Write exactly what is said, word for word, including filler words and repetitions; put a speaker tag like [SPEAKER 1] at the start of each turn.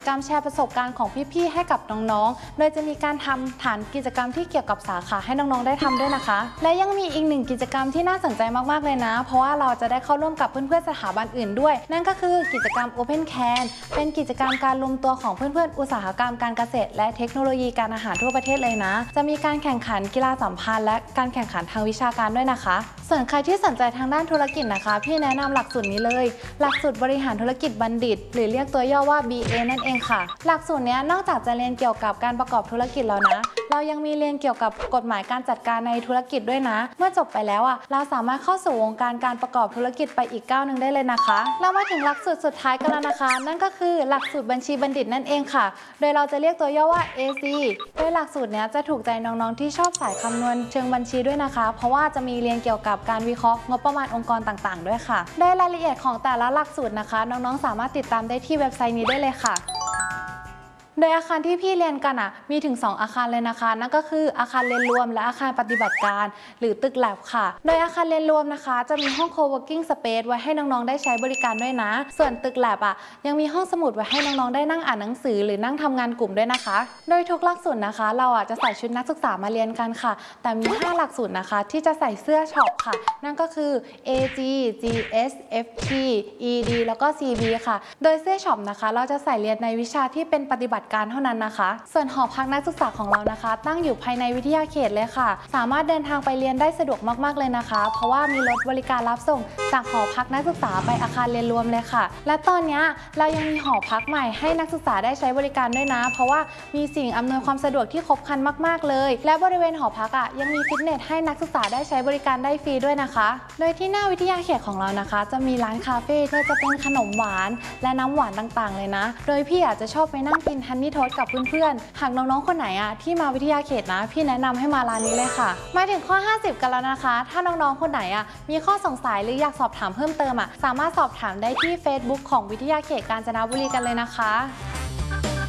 [SPEAKER 1] การแชร์ประสบการณ์ของพี่ๆให้กับน้องๆโดยจะมีการทำฐานกิจกรรมที่เกี่ยวกับสาขาให้น้องๆได้ทำด้วยนะคะและยังมีอีกหนึ่งกิจกรรมที่น่าสนใจมากๆเลยนะเพราะว่าเราจะได้เข้าร่วมกับเพื่อนๆสถาบันอื่นด้วยนั่นก็คือกิจกรรม Open Can เป็นกิจกรรมการรวมตัวของเพื่อนๆอุตสาหกรรมการเกษตรและเทคโนโลยีการอาหารทั่วประเทศเลยนะจะมีการแข่งขันกีฬาสัมพันธ์และการแข่งขันทางวิชาการด้วยนะคะส่วนใครที่สนใจทางด้านธุรกิจนะคะพี่แนะนำหลักสูตรนี้เลยหลักสูตรบริหารธุรกิจบัณฑิตหรือเรียกตัวย่อว่า บี เอ นั่นเองค่ะหลักสูตรนี้นอกจากจะเรียนเกี่ยวกับการประกอบธุรกิจแล้วนะเรายังมีเรียนเกี่ยวกับกฎหมายการจัดการในธุรกิจด้วยนะเมื่อจบไปแล้วอ่ะเราสามารถเข้าสู่วงการการประกอบธุรกิจไปอีกก้าวหนึ่งได้เลยนะคะแล้วมาถึงหลักสูตรสุดท้ายกันแล้วนะคะนั่นก็คือหลักสูตรบัญชีบัณฑิตนั่นเองค่ะโดยเราจะเรียกตัวย่อว่า เอ ซี โดยหลักสูตรนี้จะถูกใจน้องๆที่ชอบสายคำนวณเชิงบัญชีด้วยนะคะเพราะว่าจะมีเรียนเกี่ยวกับการวิเคราะห์งบประมาณองค์กรต่างๆด้วยค่ะโดยรายละเอียดของแต่ละหลักสูตรนะคะน้องๆสามารถติดตามได้ที่เว็บไซต์นี้ได้เลยค่ะโดยอาคารที่พี่เรียนกันอ่ะมีถึงสองอาคารเลยนะคะนั่นก็คืออาคารเรียนรวมและอาคารปฏิบัติการหรือตึกแลบค่ะโดยอาคารเรียนรวมนะคะจะมีห้อง co-working space ไว้ให้น้องๆได้ใช้บริการด้วยนะส่วนตึกแลบอ่ะยังมีห้องสมุดไว้ให้น้องๆได้นั่งอ่านหนังสือหรือนั่งทำงานกลุ่มด้วยนะคะโดยทุกหลักสูตรนะคะเราอ่ะจะใส่ชุดนักศึกษามาเรียนกันค่ะแต่มีห้าหลักสูตรนะคะที่จะใส่เสื้อช็อปค่ะนั่นก็คือ เอ จี จี เอส เอฟ ที อี ดี แล้วก็ ซี บี ค่ะโดยเสื้อช็อปนะคะเราจะใส่เรียนในวิชาที่เป็นปฏิบัติการเท่านั้นนะคะส่วนหอพักนักศึกษาของเรานะคะตั้งอยู่ภายในวิทยาเขตเลยค่ะสามารถเดินทางไปเรียนได้สะดวกมากๆเลยนะคะเพราะว่ามีรถบริการรับส่งจากหอพักนักศึกษาไปอาคารเรียนรวมเลยค่ะและตอนนี้เรายังมีหอพักใหม่ให้นักศึกษาได้ใช้บริการด้วยนะเพราะว่ามีสิ่งอำนวยความสะดวกที่ครบครันมากๆเลยและบริเวณหอพักอ่ะยังมีฟิตเนสให้นักศึกษาได้ใช้บริการได้ฟรีด้วยนะคะโดยที่หน้าวิทยาเขตของเรานะคะจะมีร้านคาเฟ่โดยจะเป็นขนมหวานและน้ำหวานต่างๆเลยนะโดยพี่อาจจะชอบไปนั่งกินฮันนี่โทสต์กับเพื่อนๆหากน้องๆคนไหนอ่ะที่มาวิทยาเขตนะพี่แนะนำให้มาร้านนี้เลยค่ะมาถึงข้อห้าสิบกันแล้วนะคะถ้าน้องๆคนไหนอ่ะมีข้อสงสัยหรืออยากสอบถามเพิ่มเติมอ่ะสามารถสอบถามได้ที่ Facebook ของวิทยาเขตกาญจนบุรีกันเลยนะคะ